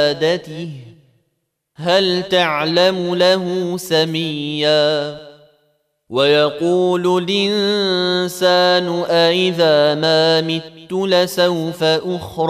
عبادته هل تعلم له سميا ويقول الإنسان أإذا ما مت لسوف أخرج